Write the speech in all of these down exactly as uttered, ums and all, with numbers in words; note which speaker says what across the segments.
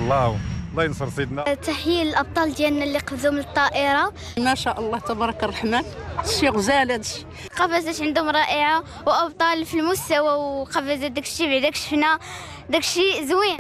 Speaker 1: الله. الله ينصر سيدنا.
Speaker 2: تحية للأبطال ديالنا اللي قفزوا من الطائرة.
Speaker 3: ما شاء الله تبارك الرحمن، شي غزال هادشي.
Speaker 2: قفزات عندهم رائعة وأبطال في المستوى، وقفزات داكشي بعدا كشفنا داكشي زوين.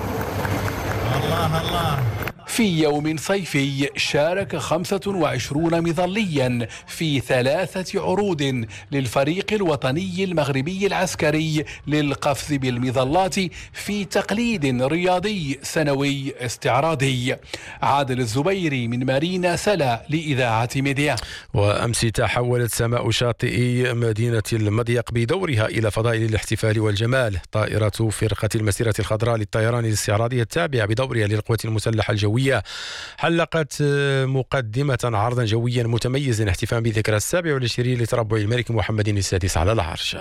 Speaker 1: الله الله.
Speaker 4: في يوم صيفي شارك خمسة وعشرون مظليا في ثلاثة عروض للفريق الوطني المغربي العسكري للقفز بالمظلات في تقليد رياضي سنوي استعراضي. عادل الزبيري من مارينا سلا لإذاعة ميديا.
Speaker 5: وأمس تحولت سماء شاطئي مدينة المضيق بدورها إلى فضائل الاحتفال والجمال. طائرة فرقة المسيرة الخضراء للطيران الاستعراضي التابعة بدورها للقوات المسلحة الجوية حلقت مقدمة عرضا جويا متميزا احتفاء بذكرى السابع والعشرين لتربع الملك محمد السادس على العرش.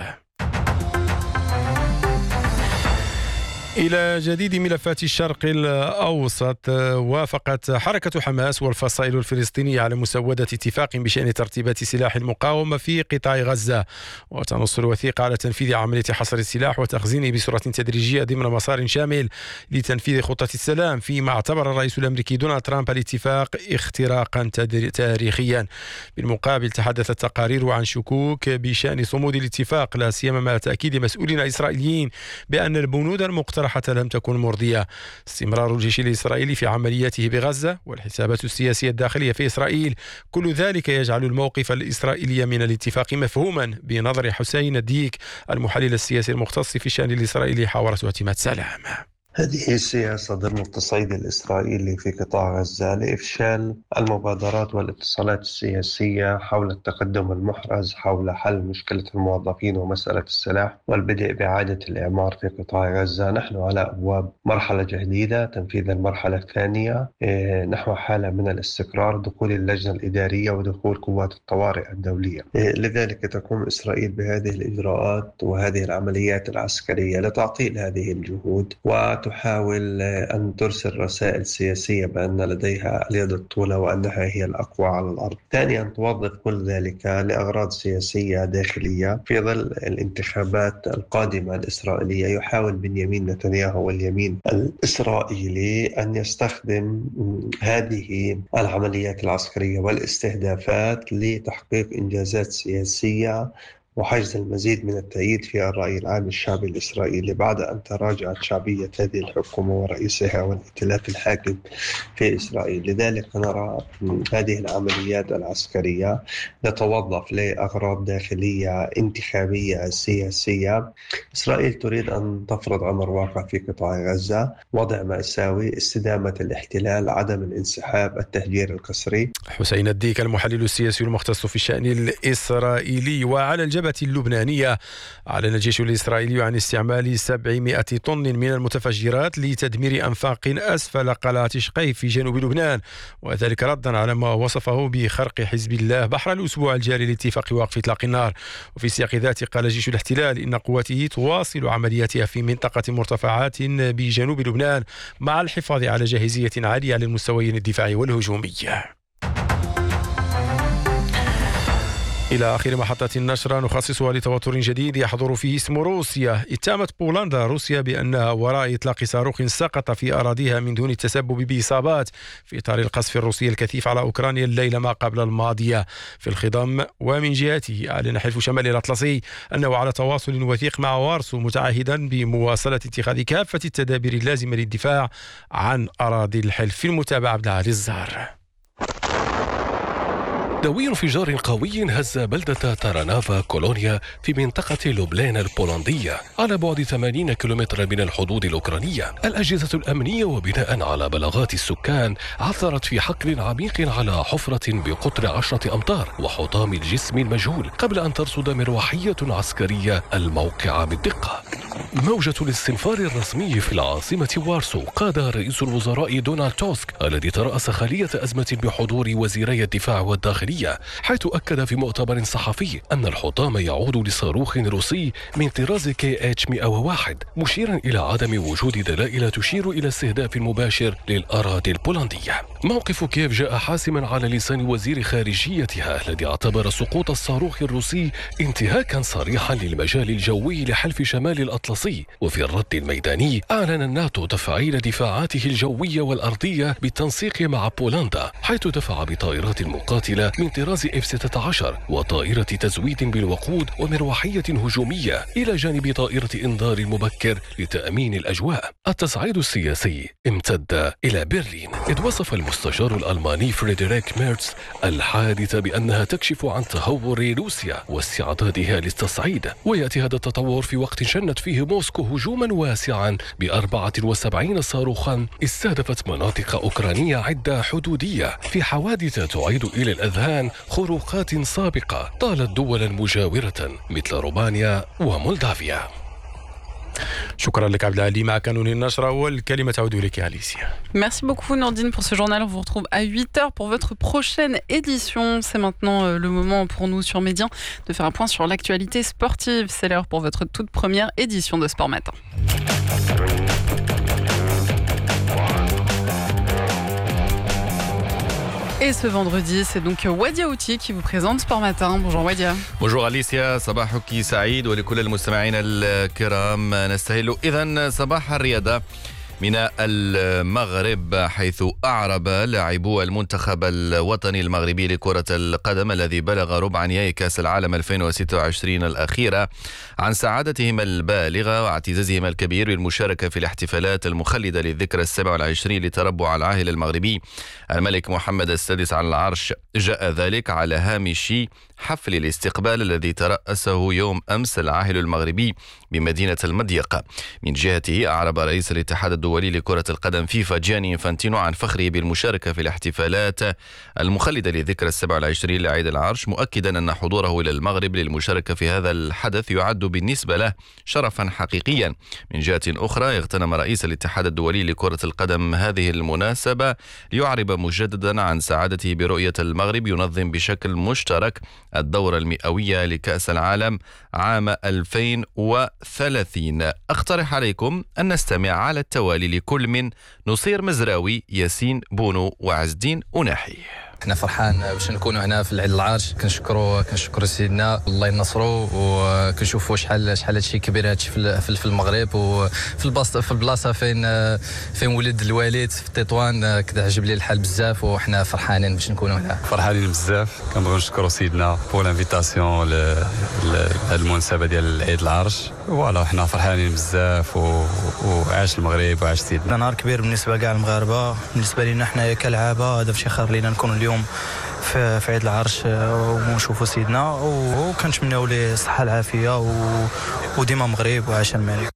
Speaker 5: إلى جديد ملفات الشرق الأوسط. وافقت حركة حماس والفصائل الفلسطينية على مسودة اتفاق بشأن ترتيبات سلاح المقاومة في قطاع غزة، وتنص الوثيقة على تنفيذ عملية حصر السلاح وتخزينه بصورة تدريجية ضمن مسار شامل لتنفيذ خطة السلام، فيما اعتبر الرئيس الأمريكي دونالد ترامب الاتفاق اختراقا تاريخيا. بالمقابل تحدثت التقارير عن شكوك بشأن صمود الاتفاق، لا سيما مع تأكيد مسؤولين إسرائيليين بأن البنود المقترحة حتى لم تكن مرضية. استمرار الجيش الإسرائيلي في عملياته بغزة والحسابات السياسية الداخلية في إسرائيل، كل ذلك يجعل الموقف الإسرائيلي من الاتفاق مفهوما بنظر حسين الديك المحلل السياسي المختص في الشأن الإسرائيلي حاورة اعتماد سلام.
Speaker 6: هذه السياسة ضمن التصعيد الإسرائيلي في قطاع غزة لإفشال المبادرات والاتصالات السياسية حول التقدم المحرز حول حل مشكلة الموظفين ومسألة السلاح والبدء بإعادة الإعمار في قطاع غزة. نحن على أبواب مرحلة جديدة، تنفيذ المرحلة الثانية نحو حالة من الاستقرار، دخول اللجنة الإدارية ودخول قوات الطوارئ الدولية. لذلك تقوم إسرائيل بهذه الإجراءات وهذه العمليات العسكرية لتعطيل هذه الجهود، و تحاول أن ترسل رسائل سياسية بأن لديها اليد الطولى وأنها هي الأقوى على الأرض. ثانيا توظف كل ذلك لأغراض سياسية داخلية. في ظل الانتخابات القادمة الإسرائيلية يحاول بنيامين نتنياهو واليمين الإسرائيلي أن يستخدم هذه العمليات العسكرية والاستهدافات لتحقيق إنجازات سياسية وحجز المزيد من التأييد في الرأي العام الشعبي الإسرائيلي بعد أن تراجعت شعبية هذه الحكومة ورئيسها والائتلاف الحاكم في إسرائيل. لذلك نرى هذه العمليات العسكرية تتوظف لأغراض داخلية انتخابية سياسية. إسرائيل تريد أن تفرض أمر واقع في قطاع غزة، وضع مأساوي، استدامة الاحتلال، عدم الانسحاب، التهجير القسري.
Speaker 5: حسين الديك المحلل السياسي المختص في الشأن الإسرائيلي. وعلى الجبهة اللبنانية أعلن الجيش الإسرائيلي عن استعمال سبعمائة طن من المتفجرات لتدمير أنفاق أسفل قلعة شقيف في جنوب لبنان، وذلك ردا على ما وصفه بخرق حزب الله بحر الأسبوع الجاري لاتفاق وقف إطلاق النار. وفي سياق ذاته قال جيش الاحتلال إن قواته تواصل عملياتها في منطقة مرتفعات بجنوب لبنان مع الحفاظ على جاهزية عالية على المستويين الدفاعي والهجومي. إلى آخر محطة النشرة نخصصها لتوتر جديد يحضر فيه اسم روسيا. اتهمت بولندا روسيا بأنها وراء إطلاق صاروخ سقط في أراضيها من دون التسبب بإصابات في إطار القصف الروسي الكثيف على أوكرانيا الليلة ما قبل الماضية. في الخضم ومن جهته أعلن حلف شمال الأطلسي أنه على تواصل وثيق مع وارسو متعهدا بمواصلة اتخاذ كافة التدابير اللازمة للدفاع عن أراضي الحلف. في المتابعة عبد العالي الزهر.
Speaker 7: دوي انفجار قوي هز بلدة تارانافا كولونيا في منطقة لوبلان البولندية على بعد ثمانين كيلومترا من الحدود الأوكرانية. الأجهزة الأمنية وبناء على بلاغات السكان عثرت في حقل عميق على حفرة بقطر عشرة أمتار وحطام الجسم المجهول قبل أن ترصد مروحية عسكرية الموقع بالدقة. موجة الاستنفار الرسمي في العاصمة وارسو قادها رئيس الوزراء دونالد توسك الذي ترأس خلية أزمة بحضور وزيري الدفاع والداخلية، حيث أكد في مؤتمر صحفي أن الحطام يعود لصاروخ روسي من طراز كي اتش مئة وواحد، مشيرا إلى عدم وجود دلائل تشير إلى استهداف مباشر للأراضي البولندية. موقف كييف جاء حاسما على لسان وزير خارجيتها الذي اعتبر سقوط الصاروخ الروسي انتهاكا صريحا للمجال الجوي لحلف شمال الأطلسي الأطلسي. وفي الرد الميداني أعلن الناتو تفعيل دفاعاته الجوية والأرضية بالتنسيق مع بولندا، حيث دفع بطائرات مقاتلة من طراز إف ستة عشر وطائرة تزويد بالوقود ومروحية هجومية، إلى جانب طائرة إنذار مبكر لتأمين الأجواء. التصعيد السياسي امتد إلى برلين، إذ وصف المستشار الألماني فريدريك ميرتز الحادثة بأنها تكشف عن تهور روسيا واستعدادها للتصعيد. ويأتي هذا التطور في وقت شنت فيه موسكو هجوما واسعا بأربعة وسبعين صاروخا استهدفت مناطق أوكرانية عدة حدودية، في حوادث تعيد إلى الأذهان خروقات سابقة طالت دولا مجاورة مثل رومانيا ومولدافيا.
Speaker 5: شكرا لك عبد العالي. مع قانون النشرة والكلمة تعود إليك أليسيا.
Speaker 8: Merci beaucoup Nordine pour ce journal. On vous retrouve à huit heures pour votre prochaine édition. C'est maintenant le moment pour nous sur Médien de faire un point sur l'actualité sportive. C'est l'heure pour votre toute première édition de Sport Matin. Et ce vendredi, c'est donc Wadia Outi qui vous présente Sport Matin. Bonjour Wadia.
Speaker 9: Bonjour Alicia, صباحك سعيد ولكل المستمعين الكرام. نستهل إذن صباح الرياضة من المغرب، حيث أعرب لاعبو المنتخب الوطني المغربي لكرة القدم الذي بلغ ربع نهائي كأس العالم ألفين وستة وعشرين الأخيرة عن سعادتهم البالغة واعتزازهم الكبير بالمشاركة في الاحتفالات المخلدة للذكرى السابع والعشرين لتربع العاهل المغربي الملك محمد السادس على العرش. جاء ذلك على هامش حفل الاستقبال الذي ترأسه يوم أمس العاهل المغربي بمدينة المضيق. من جهته أعرب رئيس الاتحاد الدولي لكرة القدم فيفا جياني إنفانتينو عن فخره بالمشاركة في الاحتفالات المخلدة لذكرى السابع والعشرين لعيد العرش، مؤكدا أن حضوره إلى المغرب للمشاركة في هذا الحدث يعد بالنسبة له شرفا حقيقيا. من جهة أخرى اغتنم رئيس الاتحاد الدولي لكرة القدم هذه المناسبة ليعرب مجددا عن سعادته برؤية المغرب ينظم بشكل مشترك الدورة المئوية لكأس العالم عام ألفين وثلاثين. أقترح عليكم أن نستمع على التوالي لكل من نصير مزراوي، ياسين بونو، وعز الدين أناحي.
Speaker 10: احنا فرحان باش نكونوا هنا في العيد العرش. كنشكروا كنشكروا سيدنا الله ينصروا، وكنشوفوا شحال شحال هادشي كبير هادشي في المغرب وفي البلاصه في البلاصه فين فين ولد الوالد في تطوان. كذا عجب لي الحال بزاف وحنا فرحانين باش نكونوا هنا.
Speaker 11: فرحانين بزاف. كنبغيو نشكروا سيدنا بور لانفيتاسيون لهاد المناسبه ديال العيد العرش. فوالا حنا فرحانين بزاف وعاش المغرب وعاش سيدنا.
Speaker 12: نهار كبير بالنسبه لكاع المغاربه، بالنسبه لنا حنا كلعابه هذا فشي خير لينا نكونوا اليوم في عيد العرش ونشوفوا سيدنا، وكنتمناو ليه الصحه العافيه وديما مغرب وعاش الملك.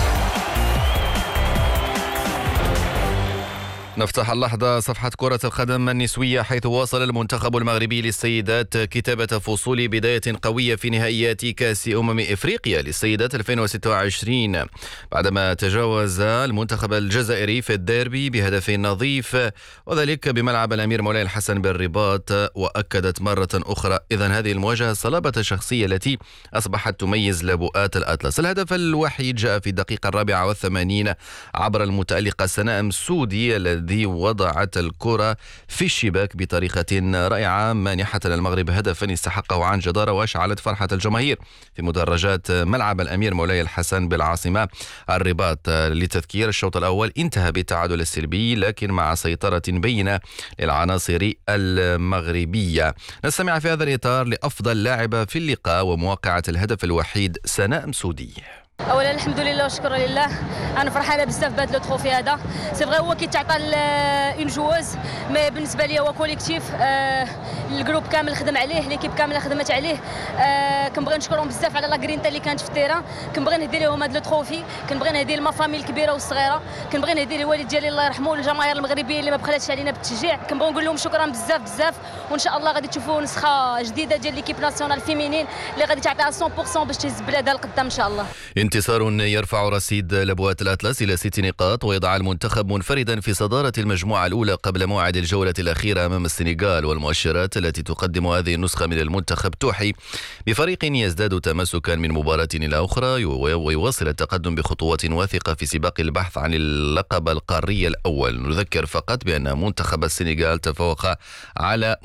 Speaker 9: نفتح اللحظة صفحة كرة القدم النسوية، حيث واصل المنتخب المغربي للسيدات كتابة فصول بداية قوية في نهائيات كأس أمم إفريقيا للسيدات ألفين وستة وعشرين، بعدما تجاوز المنتخب الجزائري في الديربي بهدف نظيف، وذلك بملعب الأمير مولاي الحسن بالرباط. وأكدت مرة أخرى إذن هذه المواجهة صلابة الشخصية التي أصبحت تميز لبؤات الأطلس. الهدف الوحيد جاء في الدقيقة الرابعة والثمانين عبر المتألقة سناء مسودي الذي وضعت الكرة في الشباك بطريقة رائعة، مانحة المغرب هدفا استحقه عن جدارة وأشعلت فرحة الجماهير في مدرجات ملعب الأمير مولاي الحسن بالعاصمة الرباط. لتذكير، الشوط الأول انتهى بالتعادل السلبي لكن مع سيطرة بينة للعناصر المغربية. نستمع في هذا الإطار لأفضل لاعبة في اللقاء وموقعة الهدف الوحيد سناء مسودي.
Speaker 13: اولا الحمد لله والشكر لله، انا فرحانه بزاف بهذا لو تروفي هذا. سي فغي هو كيتعطى اون جووز، مي بالنسبه لي هو كوليكتيف. آه الجروب كامل خدم عليه، ليكيب كامله خدمت عليه. آه كنبغي نشكرهم بزاف على لا غرينتا اللي كانت في التيران. كنبغي نهدي لهم هذا لو تروفي، كنبغي نهدي لما فامي الكبيره والصغيره، كنبغي نهدي للوالد ديالي الله يرحمه والجماهير المغربيه اللي ما بخلاتش علينا بالتشجيع. كنبغي نقول لهم شكرا بزاف بزاف، وان شاء الله غادي تشوفوا نسخه جديده ديال ليكيب ناسيونال فيمينين اللي غادي تعطيها مية بالمية باش تهز بلادها لقدام ان شاء الله.
Speaker 9: انتصار يرفع رصيد لبوات الأطلس إلى ست نقاط ويضع المنتخب منفردا في صدارة المجموعة الأولى قبل موعد الجولة الأخيرة أمام السنغال. والمؤشرات التي تقدم هذه النسخة من المنتخب توحي بفريق يزداد تماسكا من مباراة إلى أخرى ويواصل التقدم بخطوة واثقة في سباق البحث عن اللقب القاري الأول. نذكر فقط بأن منتخب السنغال تفوق على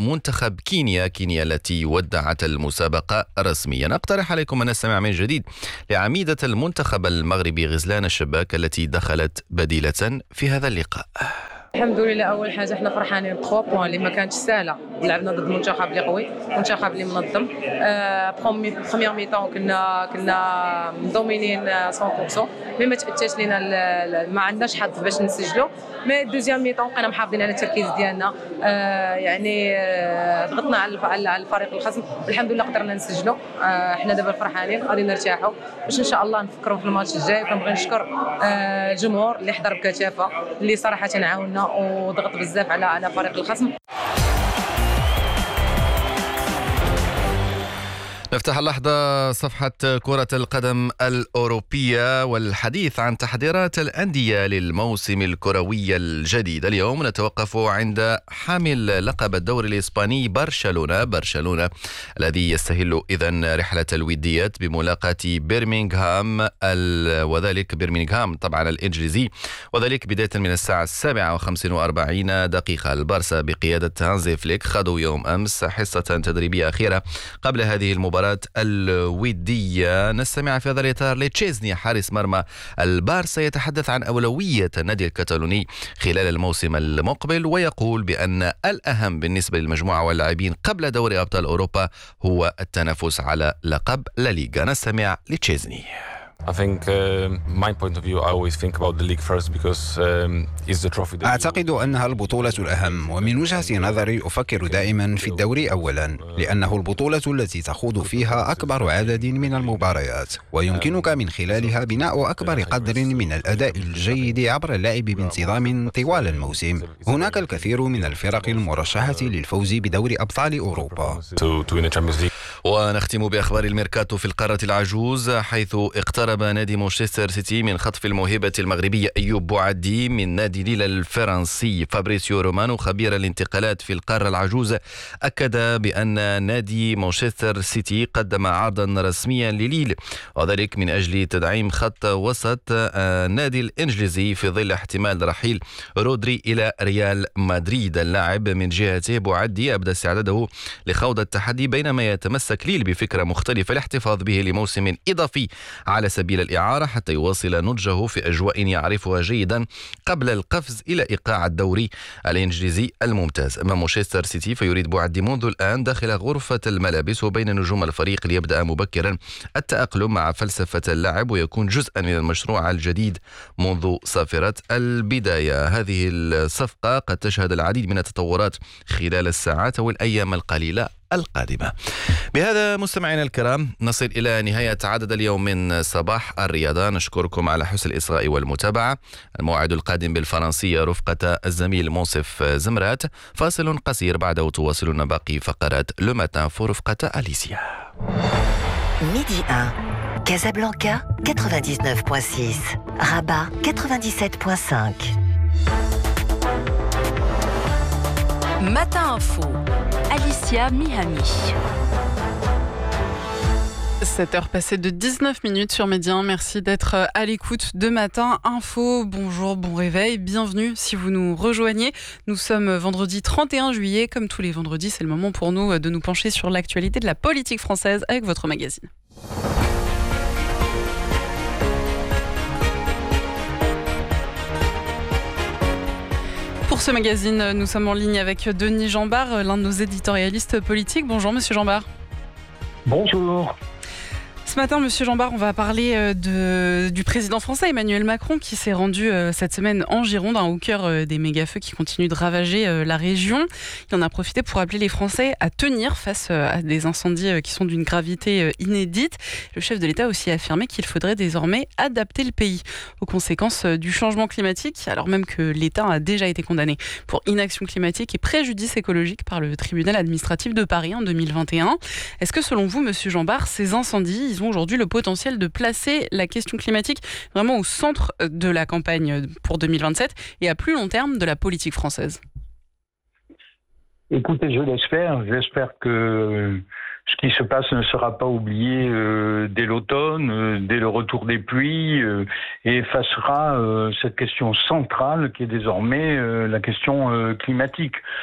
Speaker 9: منتخب كينيا كينيا التي ودعت المسابقة رسميا. أقترح عليكم أن نستمع من جديد لعميدة المنتخب المغربي غزلان الشباك التي دخلت بديلة في هذا اللقاء.
Speaker 14: الحمد لله. اول حاجه احنا فرحانين بثلاث بوان اللي ما كانتش سهله. لعبنا ضد منتخب اللي قوي، منتخب اللي منظم. بروميير ميطون كنا كنا مدومينين مية بالمية، مي ما تاتاش لينا ما عندناش حظ باش نسجلوا. مي دوزيام ميطون بقينا محافظين على التركيز ديالنا، آه يعني آه ضغطنا على الفريق الخصم، والحمد لله قدرنا نسجلوا. آه احنا دابا فرحانين غادي نرتاحوا باش ان شاء الله نفكروا في الماتش الجاي. وكنبغي نشكر آه الجمهور اللي حضر بكثافه، اللي صراحه عاوننا وضغط بزاف على على فريق الخصم.
Speaker 9: نفتح اللحظة صفحة كرة القدم الأوروبية والحديث عن تحضيرات الأندية للموسم الكروي الجديد. اليوم نتوقف عند حامل لقب الدوري الإسباني برشلونة برشلونة الذي يستهل إذن رحلة الوديات بملاقاة بيرمنغهام وذلك بيرمنغهام طبعا الإنجليزي، وذلك بداية من الساعة السابعة وخمسين وأربعين دقيقة. البارسا بقيادة هانزي فليك خذوا يوم أمس حصة تدريبية أخيرة قبل هذه المباراة الودية. نستمع في هذا الإطار لتشيزني حارس مرمى البارسا يتحدث عن أولوية النادي الكتالوني خلال الموسم المقبل، ويقول بأن الأهم بالنسبة للمجموعة واللاعبين قبل دوري أبطال أوروبا هو التنافس على لقب لا ليغا. نستمع لتشيزني.
Speaker 15: I think uh, my point of view I always think about the league first because um, it's the trophy.
Speaker 16: أعتقد أنها البطولة الأهم، ومن وجهة نظري أفكر دائما في الدوري أولا، لأنه البطولة التي تخوض فيها أكبر عدد من المباريات، ويمكنك من خلالها بناء أكبر قدر من الأداء الجيد عبر اللعب بانتظام طوال الموسم. هناك الكثير من الفرق المرشحة للفوز بدوري أبطال أوروبا.
Speaker 9: ونختم بأخبار الميركاتو في القارة العجوز، حيث اقترب نادي مانشستر سيتي من خطف الموهبة المغربي أيوب بوعدي من نادي ليل الفرنسي. فابريسيو رومانو خبير الانتقالات في القارة العجوز أكد بأن نادي مانشستر سيتي قدم عرضا رسميا لليل، وذلك من أجل تدعيم خط وسط النادي الإنجليزي في ظل احتمال رحيل رودري إلى ريال مدريد. اللاعب من جهته بوعدي أبدى استعداده لخوض التحدي، بينما يتمسك ليل بفكرة مختلفة الاحتفاظ به لموسم إضافي على سبيل الإعارة حتى يواصل نضجه في أجواء يعرفها جيدا قبل القفز إلى إيقاع الدوري الإنجليزي الممتاز. أما مانشستر سيتي فيريد بوعدي منذ الآن داخل غرفة الملابس وبين نجوم الفريق ليبدأ مبكرا التأقلم مع فلسفة اللاعب ويكون جزءا من المشروع الجديد منذ صافرة البداية. هذه الصفقة قد تشهد العديد من التطورات خلال الساعات والأيام القليلة القادمة. بهذا مستمعينا الكرام نصل إلى نهاية عدد اليوم من صباح الرياضة. نشكركم على حسن الإصغاء والمتابعة. الموعد القادم بالفرنسية رفقة الزميل منصف زمرات. فاصل قصير بعده تواصلون باقي فقرات لو ماتان فور رفقة أليسيا.
Speaker 17: Midi un, Casablanca quatre-vingt-dix-neuf virgule six, Rabat quatre-vingt-dix-sept virgule cinq.
Speaker 18: Matin Info, Alicia Mihami.
Speaker 8: sept heures passées de dix-neuf minutes sur Média. Merci d'être à l'écoute de Matin Info. Bonjour, bon réveil, bienvenue si vous nous rejoignez. Nous sommes vendredi trente et un juillet. Comme tous les vendredis, c'est le moment pour nous de nous pencher sur l'actualité de la politique française avec votre magazine. Pour ce magazine, nous sommes en ligne avec Denis Jambard, l'un de nos éditorialistes politiques. Bonjour Monsieur Jambard.
Speaker 19: Bonjour.
Speaker 8: Ce matin, Monsieur Jambard, on va parler de, du président français Emmanuel Macron qui s'est rendu cette semaine en Gironde, au cœur des méga-feux qui continuent de ravager la région. Il en a profité pour appeler les Français à tenir face à des incendies qui sont d'une gravité inédite. Le chef de l'État a aussi affirmé qu'il faudrait désormais adapter le pays aux conséquences du changement climatique, alors même que l'État a déjà été condamné pour inaction climatique et préjudice écologique par le tribunal administratif de Paris en deux mille vingt et un. Est-ce que selon vous, Monsieur Jambard, ces incendies, ils ont aujourd'hui le potentiel de placer la question climatique vraiment au centre de la campagne pour deux mille vingt-sept et à plus long terme de la politique française?
Speaker 19: Écoutez, je l'espère. J'espère que ce qui se passe ne sera pas oublié euh, dès l'automne, euh, dès le retour des pluies, euh, et effacera euh, cette question centrale qui est désormais euh, la question euh, climatique.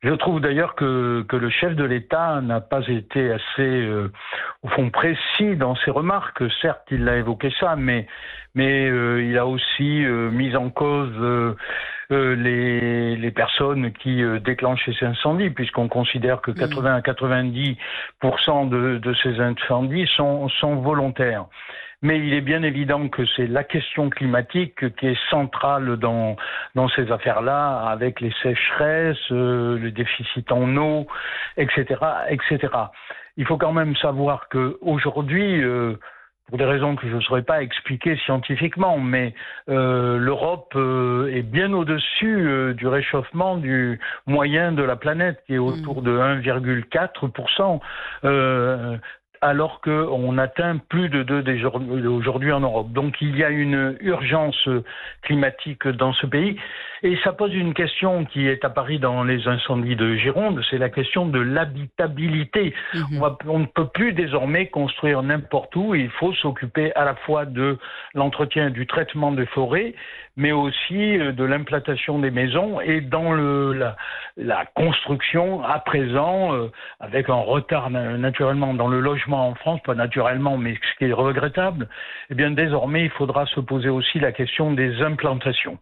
Speaker 19: Je trouve d'ailleurs que, que le chef de l'État n'a pas été assez, euh, au fond, précis dans ses remarques. Certes, il a évoqué ça, mais, mais euh, il a aussi euh, mis en cause euh, euh, les, les personnes qui euh, déclenchent ces incendies, puisqu'on considère que quatre-vingts à quatre-vingt-dix pour cent de, de ces incendies sont, sont volontaires. Mais il est bien évident que c'est la question climatique qui est centrale dans, dans ces affaires-là, avec les sécheresses, euh, le déficit en eau, et cetera, et cetera. Il faut quand même savoir qu'aujourd'hui, euh, pour des raisons que je ne saurais pas expliquer scientifiquement, mais euh, l'Europe euh, est bien au-dessus euh, du réchauffement du moyen de la planète, qui est autour de un virgule quatre pour cent. Euh, alors qu'on atteint plus de deux aujourd'hui en Europe. Donc il y a une urgence climatique dans ce pays. Et ça pose une question qui est apparue dans les incendies de Gironde, c'est la question de l'habitabilité. Mmh. On, va, on ne peut plus désormais construire n'importe où. Il faut s'occuper à la fois de l'entretien et du traitement des forêts, mais aussi de l'implantation des maisons. Et dans le, la, la construction, à présent, euh, avec un retard naturellement dans le logement en France, pas naturellement, mais ce qui est regrettable, eh bien désormais, il faudra se poser aussi la question des implantations.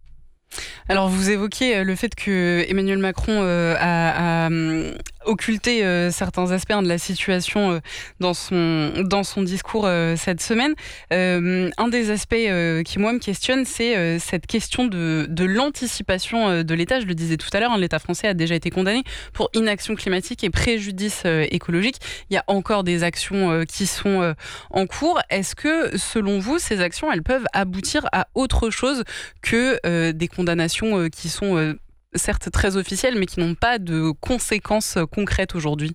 Speaker 8: Alors vous évoquez le fait que Emmanuel Macron euh, a, a occulté euh, certains aspects hein, de la situation euh, dans son dans son discours euh, cette semaine. Euh, un des aspects euh, qui moi me questionne, c'est euh, cette question de, de l'anticipation euh, de l'État. Je le disais tout à l'heure, hein, l'État français a déjà été condamné pour inaction climatique et préjudice euh, écologique. Il y a encore des actions euh, qui sont euh, en cours. Est-ce que selon vous, ces actions, elles peuvent aboutir à autre chose que euh, des condamnations qui sont euh, certes très officielles, mais qui n'ont pas de conséquences concrètes aujourd'hui?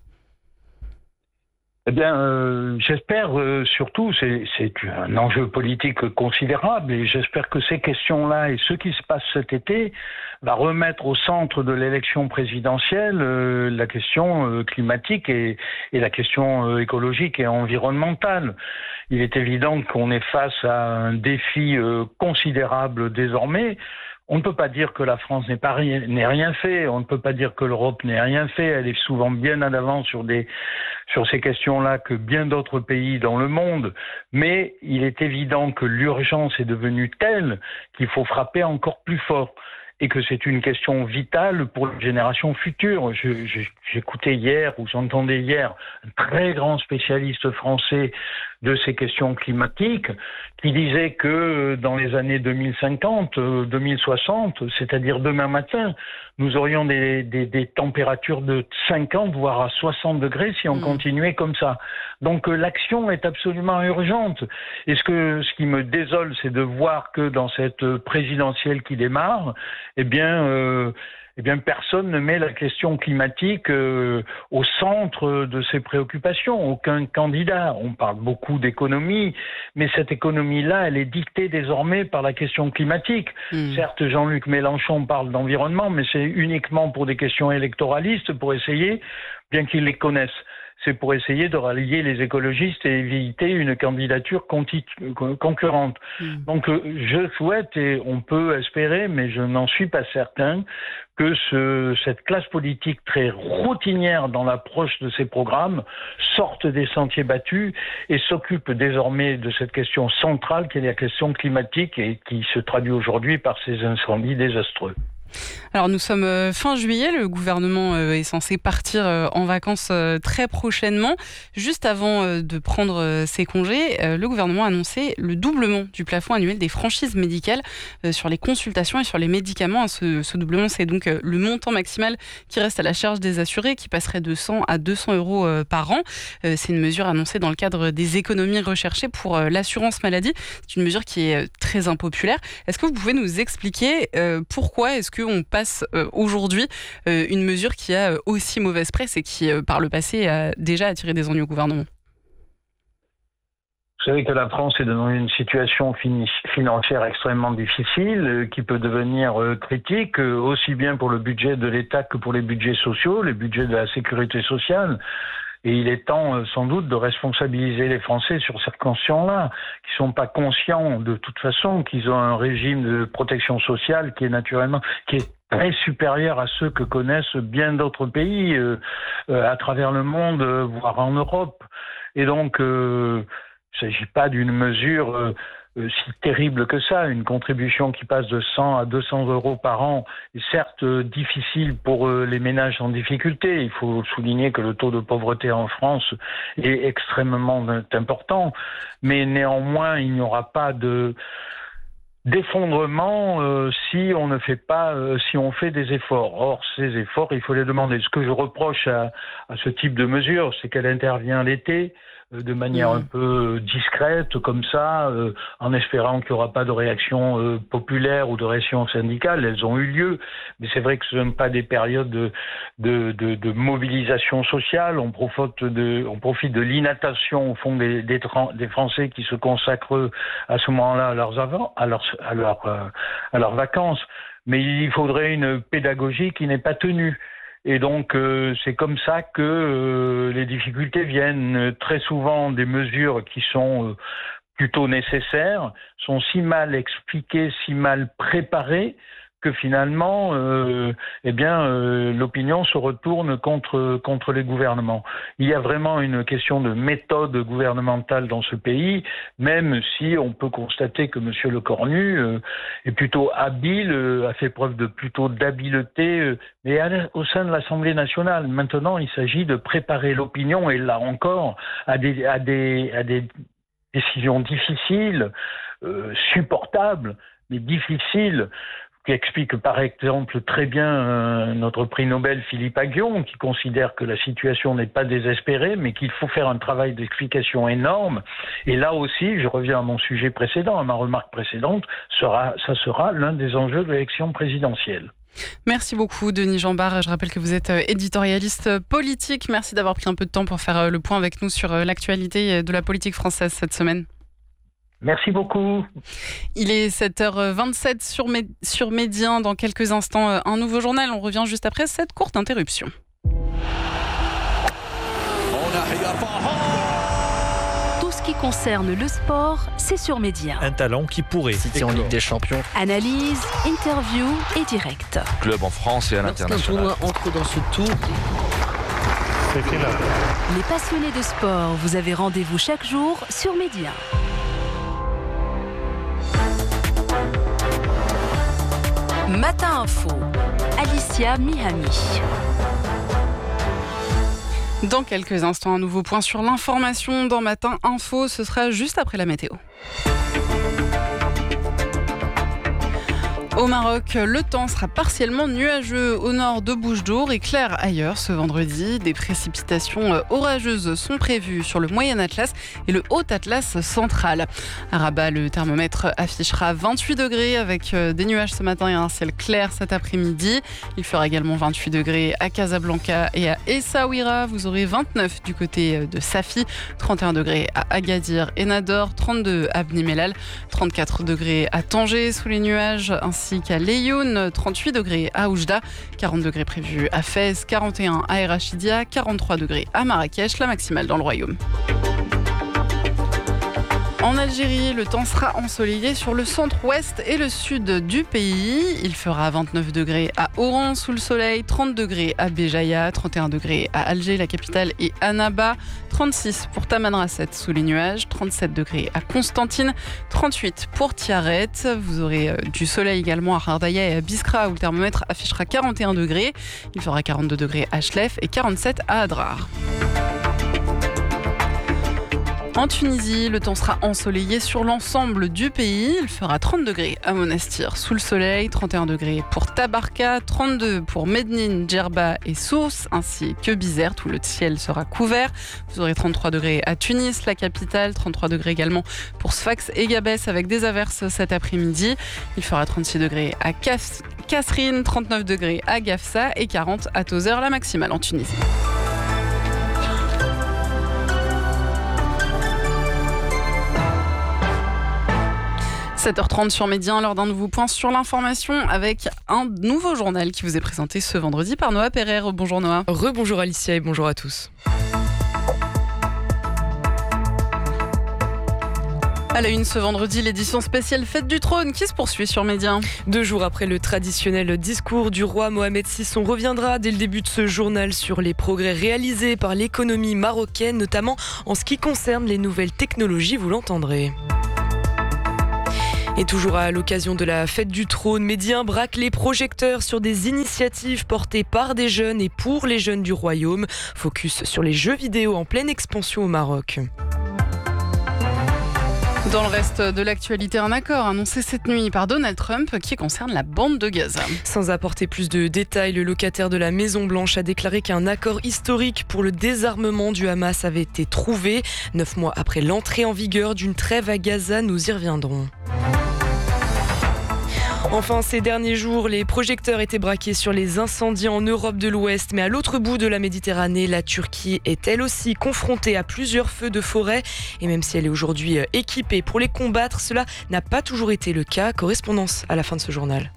Speaker 19: Eh bien, euh, j'espère euh, surtout, c'est, c'est un enjeu politique considérable, et j'espère que ces questions-là et ce qui se passe cet été va remettre au centre de l'élection présidentielle euh, la question euh, climatique et, et la question euh, écologique et environnementale. Il est évident qu'on est face à un défi euh, considérable désormais. On ne peut pas dire que la France n'ait pas rien, n'ait rien fait. On ne peut pas dire que l'Europe n'ait rien fait. Elle est souvent bien en avant sur des, sur ces questions-là que bien d'autres pays dans le monde. Mais il est évident que l'urgence est devenue telle qu'il faut frapper encore plus fort. Et que c'est une question vitale pour les générations futures. Je, je, j'écoutais hier, ou j'entendais hier, un très grand spécialiste français de ces questions climatiques, qui disait que dans les années deux mille cinquante, deux mille soixante, c'est-à-dire demain matin, nous aurions des, des, des températures de cinquante, voire à soixante degrés si on mmh. continuait comme ça. Donc l'action est absolument urgente. Et ce, que, ce qui me désole, c'est de voir que dans cette présidentielle qui démarre, eh bien... Euh, eh bien, personne ne met la question climatique euh, au centre de ses préoccupations. Aucun candidat. On parle beaucoup d'économie, mais cette économie-là, elle est dictée désormais par la question climatique. Mmh. Certes, Jean-Luc Mélenchon parle d'environnement, mais c'est uniquement pour des questions électoralistes, pour essayer, bien qu'ils les connaissent. C'est pour essayer de rallier les écologistes et éviter une candidature conti- concurrente. Mmh. Donc je souhaite, et on peut espérer, mais je n'en suis pas certain, que ce, cette classe politique très routinière dans l'approche de ces programmes sorte des sentiers battus et s'occupe désormais de cette question centrale qui est la question climatique et qui se traduit aujourd'hui par ces incendies désastreux.
Speaker 8: Alors nous sommes fin juillet, le gouvernement est censé partir en vacances très prochainement. Juste avant de prendre ses congés, le gouvernement a annoncé le doublement du plafond annuel des franchises médicales sur les consultations et sur les médicaments. Ce, ce doublement, c'est donc le montant maximal qui reste à la charge des assurés, qui passerait de cent à deux cents euros par an. C'est une mesure annoncée dans le cadre des économies recherchées pour l'assurance maladie. C'est une mesure qui est très impopulaire. Est-ce que vous pouvez nous expliquer pourquoi est-ce qu'on passe euh, aujourd'hui euh, une mesure qui a euh, aussi mauvaise presse et qui, euh, par le passé, a déjà attiré des ennuis au gouvernement?
Speaker 19: Vous savez que la France est dans une situation fin- financière extrêmement difficile, euh, qui peut devenir euh, critique, euh, aussi bien pour le budget de l'État que pour les budgets sociaux, les budgets de la sécurité sociale. Et il est temps, euh, sans doute, de responsabiliser les Français sur cette question-là, qui sont pas conscients de toute façon qu'ils ont un régime de protection sociale qui est naturellement, qui est très supérieur à ceux que connaissent bien d'autres pays euh, euh, à travers le monde, euh, voire en Europe. Et donc, euh, il ne s'agit pas d'une mesure euh, euh, si terrible que ça. Une contribution qui passe de cent à deux cents euros par an est certes euh, difficile pour euh, les ménages en difficulté. Il faut souligner que le taux de pauvreté en France est extrêmement important. Mais néanmoins, il n'y aura pas de d'effondrement euh, si on ne fait pas, euh, si on fait des efforts. Or, ces efforts, il faut les demander. Ce que je reproche à, à ce type de mesure, c'est qu'elle intervient l'été, euh, de manière mmh. un peu discrète, comme ça, euh, en espérant qu'il n'y aura pas de réaction euh, populaire ou de réaction syndicale. Elles ont eu lieu, mais c'est vrai que ce ne sont pas des périodes de, de, de, de mobilisation sociale. On profite de, on profite de l'inattention au fond des, des, des Français qui se consacrent à ce moment-là à leurs avant, à leurs à leurs euh, à leurs vacances, mais il faudrait une pédagogie qui n'est pas tenue. Et donc euh, c'est comme ça que euh, les difficultés viennent. Très souvent, des mesures qui sont euh, plutôt nécessaires sont si mal expliquées, si mal préparées, que finalement, euh, eh bien, euh, l'opinion se retourne contre contre les gouvernements. Il y a vraiment une question de méthode gouvernementale dans ce pays, même si on peut constater que Monsieur Lecornu euh, est plutôt habile, euh, a fait preuve de plutôt d'habileté, euh, mais à, au sein de l'Assemblée nationale. Maintenant, il s'agit de préparer l'opinion, et là encore, à des à des à des décisions difficiles, euh, supportables, mais difficiles, qui explique par exemple très bien euh, notre prix Nobel Philippe Aghion, qui considère que la situation n'est pas désespérée, mais qu'il faut faire un travail d'explication énorme. Et là aussi, je reviens à mon sujet précédent, à ma remarque précédente, sera, ça sera l'un des enjeux de l'élection présidentielle.
Speaker 8: Merci beaucoup Denis Jambard. Je rappelle que vous êtes éditorialiste politique. Merci d'avoir pris un peu de temps pour faire le point avec nous sur l'actualité de la politique française cette semaine.
Speaker 19: Merci beaucoup.
Speaker 8: Il est sept heures vingt-sept sur, Mé- sur Médien. Dans quelques instants, un nouveau journal. On revient juste après cette courte interruption.
Speaker 18: Tout ce qui concerne le sport, c'est sur Médien.
Speaker 20: Un talent qui pourrait.
Speaker 21: City en Ligue des Champions.
Speaker 18: Analyse, interview et direct.
Speaker 21: Club en France et à l'international.
Speaker 3: Lorsqu'un tournoi entre dans ce tour,
Speaker 18: les passionnés de sport, vous avez rendez-vous chaque jour sur Médien. Matin Info, Alicia Mihami.
Speaker 8: Dans quelques instants, un nouveau point sur l'information dans Matin Info. Ce sera juste après la météo. Au Maroc, le temps sera partiellement nuageux au nord de Bouches-d'Or et clair ailleurs ce vendredi. Des précipitations orageuses sont prévues sur le Moyen Atlas et le Haut Atlas central. À Rabat, le thermomètre affichera vingt-huit degrés avec des nuages ce matin et un ciel clair cet après-midi. Il fera également vingt-huit degrés à Casablanca et à Essaouira. Vous aurez vingt-neuf du côté de Safi, trente et un degrés à Agadir et Nador, trente-deux à Bni Mellal, trente-quatre degrés à Tanger sous les nuages, ainsi qu'à Leyyoun, trente-huit degrés à Oujda, quarante degrés prévus à Fès, quarante et un à El Rachidia, quarante-trois degrés à Marrakech, la maximale dans le royaume. En Algérie, le temps sera ensoleillé sur le centre-ouest et le sud du pays. Il fera vingt-neuf degrés à Oran sous le soleil, trente degrés à Béjaïa, trente et un degrés à Alger, la capitale, et Annaba, trente-six pour Tamanrasset sous les nuages, trente-sept degrés à Constantine, trente-huit pour Tiaret. Vous aurez du soleil également à Hardaya et à Biskra où le thermomètre affichera quarante et un degrés. Il fera quarante-deux degrés à Chlef et quarante-sept à Adrar. En Tunisie, le temps sera ensoleillé sur l'ensemble du pays. Il fera trente degrés à Monastir sous le soleil, trente et un degrés pour Tabarka, trente-deux pour Mednin, Djerba et Sousse, ainsi que Bizerte où le ciel sera couvert. Vous aurez trente-trois degrés à Tunis, la capitale, trente-trois degrés également pour Sfax et Gabès avec des averses cet après-midi. Il fera trente-six degrés à Kas- Kasserine, trente-neuf degrés à Gafsa et quarante à Tozeur, la maximale en Tunisie. sept heures trente sur Médien, lors d'un nouveau point sur l'information avec un nouveau journal qui vous est présenté ce vendredi par Noah Perrer. Bonjour Noah.
Speaker 22: Rebonjour Alicia et bonjour à tous.
Speaker 8: À la une ce vendredi, l'édition spéciale Fête du Trône qui se poursuit sur Média.
Speaker 20: Deux jours après le traditionnel discours du roi Mohamed six, on reviendra dès le début de ce journal sur les progrès réalisés par l'économie marocaine, notamment en ce qui concerne les nouvelles technologies, vous l'entendrez. Et toujours à l'occasion de la Fête du Trône, Média braque les projecteurs sur des initiatives portées par des jeunes et pour les jeunes du royaume. Focus sur les jeux vidéo en pleine expansion au Maroc.
Speaker 8: Dans le reste de l'actualité, un accord annoncé cette nuit par Donald Trump qui concerne la bande de Gaza.
Speaker 20: Sans apporter plus de détails, le locataire de la Maison-Blanche a déclaré qu'un accord historique pour le désarmement du Hamas avait été trouvé. Neuf mois après l'entrée en vigueur d'une trêve à Gaza, nous y reviendrons. Enfin, ces derniers jours, les projecteurs étaient braqués sur les incendies en Europe de l'Ouest. Mais à l'autre bout de la Méditerranée, la Turquie est elle aussi confrontée à plusieurs feux de forêt. Et même si elle est aujourd'hui équipée pour les combattre, cela n'a pas toujours été le cas. Correspondance à la fin de ce journal.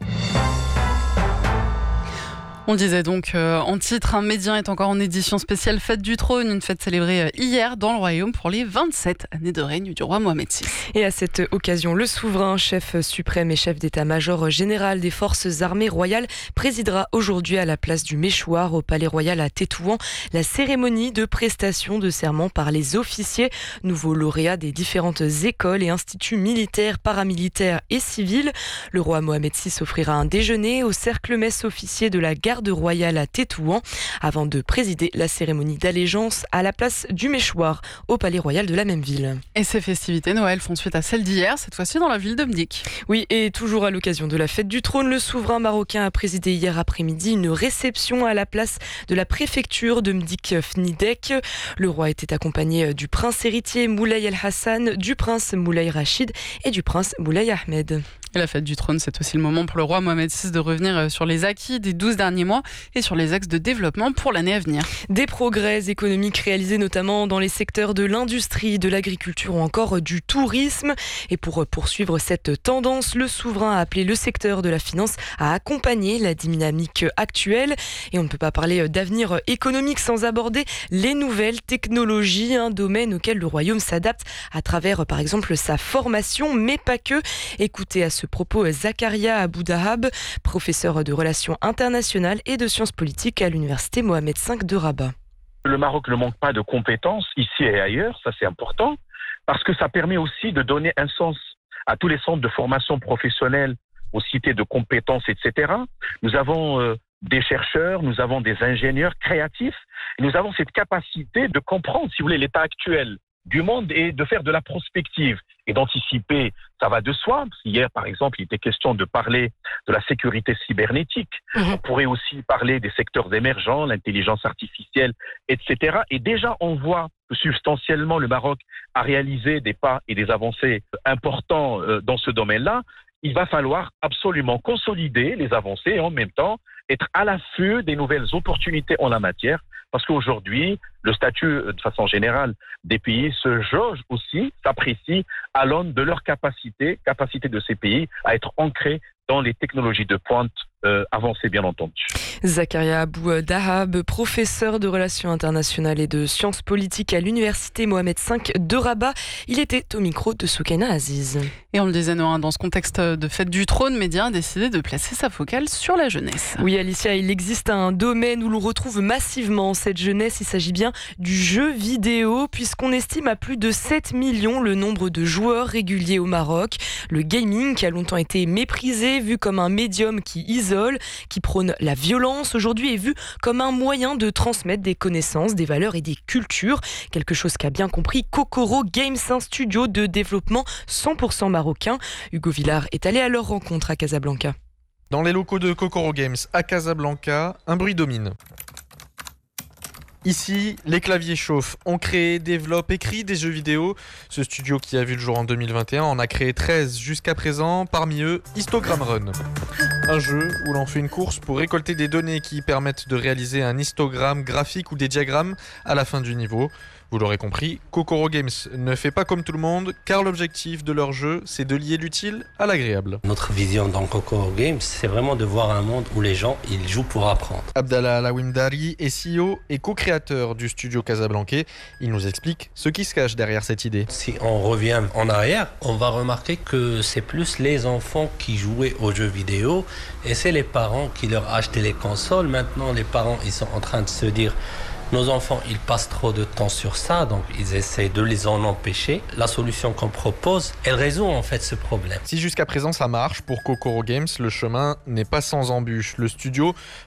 Speaker 8: On disait donc euh, en titre, un Média est encore en édition spéciale Fête du Trône, une fête célébrée hier dans le royaume pour les vingt-sept années de règne du roi Mohamed six.
Speaker 20: Et à cette occasion, le souverain, chef suprême et chef d'état-major général des forces armées royales, présidera aujourd'hui à la place du Méchoir au Palais Royal à Tétouan la cérémonie de prestation de serment par les officiers, nouveaux lauréats des différentes écoles et instituts militaires, paramilitaires et civils. Le roi Mohamed six offrira un déjeuner au cercle-messe officier de la garde royale à Tétouan avant de présider la cérémonie d'allégeance à la place du Méchoir au Palais Royal de la même ville.
Speaker 8: Et ces festivités Noël font suite à celles d'hier, cette fois-ci dans la ville de Mdik.
Speaker 20: Oui, et toujours à l'occasion de la Fête du Trône, le souverain marocain a présidé hier après-midi une réception à la place de la préfecture de Mdik-Fnidek. Le roi était accompagné du prince héritier Moulay El Hassan, du prince Moulay Rachid et du prince Moulay Ahmed.
Speaker 8: Et la Fête du Trône, c'est aussi le moment pour le roi Mohamed six de revenir sur les acquis des douze derniers mois et sur les axes de développement pour l'année à venir.
Speaker 20: Des progrès économiques réalisés notamment dans les secteurs de l'industrie, de l'agriculture ou encore du tourisme. Et pour poursuivre cette tendance, le souverain a appelé le secteur de la finance à accompagner la dynamique actuelle. Et on ne peut pas parler d'avenir économique sans aborder les nouvelles technologies, un domaine auquel le royaume s'adapte à travers par exemple sa formation, mais pas que. Écoutez à ce propos Zakaria Abou Dahab, professeur de relations internationales et de sciences politiques à l'université Mohamed cinq de Rabat.
Speaker 22: Le Maroc ne manque pas de compétences ici et ailleurs, ça c'est important, parce que ça permet aussi de donner un sens à tous les centres de formation professionnelle, aux cités de compétences, et cetera. Nous avons euh, des chercheurs, nous avons des ingénieurs créatifs, et nous avons cette capacité de comprendre, si vous voulez, l'état actuel du monde et de faire de la prospective et d'anticiper, ça va de soi. Hier, par exemple, il était question de parler de la sécurité cybernétique. Mmh. On pourrait aussi parler des secteurs émergents, l'intelligence artificielle, et cetera. Et déjà, on voit que substantiellement, le Maroc a réalisé des pas et des avancées importants dans ce domaine-là. Il va falloir absolument consolider les avancées et en même temps être à l'affût des nouvelles opportunités en la matière, parce qu'aujourd'hui, le statut, de façon générale, des pays se jauge aussi, s'apprécie à l'aune de leur capacité, capacité de ces pays à être ancrés dans les technologies de pointe euh, avancées, bien entendu.
Speaker 20: Zakaria Abou Dahab, professeur de relations internationales et de sciences politiques à l'université Mohamed cinq de Rabat. Il était au micro de Soukaina Aziz.
Speaker 8: Et on le disait, Noah, dans ce contexte de Fête du Trône, Média a décidé de placer sa focale sur la jeunesse.
Speaker 20: Oui, Alicia, il existe un domaine où l'on retrouve massivement cette jeunesse. Il s'agit bien du jeu vidéo, puisqu'on estime à plus de sept millions le nombre de joueurs réguliers au Maroc. Le gaming, qui a longtemps été méprisé, vu comme un médium qui isole, qui prône la violence, aujourd'hui est vu comme un moyen de transmettre des connaissances, des valeurs et des cultures. Quelque chose qu'a bien compris Kokoro Games, un studio de développement cent pour cent marocain. Hugo Villard est allé à leur rencontre à Casablanca.
Speaker 23: Dans les locaux de Kokoro Games à Casablanca, un bruit domine. Ici, les claviers chauffent. On crée, développe, écrit des jeux vidéo. Ce studio qui a vu le jour en deux mille vingt et un en a créé treize jusqu'à présent. Parmi eux, Histogram Run. Un jeu où l'on fait une course pour récolter des données qui permettent de réaliser un histogramme graphique ou des diagrammes à la fin du niveau. Vous l'aurez compris, Kokoro Games ne fait pas comme tout le monde, car l'objectif de leur jeu, c'est de lier l'utile à l'agréable.
Speaker 1: Notre vision dans Kokoro Games, c'est vraiment de voir un monde où les gens, ils jouent pour apprendre.
Speaker 23: Abdallah Alawimdari est C E O et co-créateur du studio Casablanca. Il nous explique ce qui se cache derrière cette idée.
Speaker 1: Si on revient en arrière, on va remarquer que c'est plus les enfants qui jouaient aux jeux vidéo et c'est les parents qui leur achetaient les consoles. Maintenant, les parents, ils sont en train de se dire... Nos enfants, ils passent trop de temps sur ça, donc ils essaient de les en empêcher. La solution qu'on propose, elle résout en fait ce problème.
Speaker 23: Si jusqu'à présent ça marche pour Kokoro Games, le chemin n'est pas sans embûches. Le studio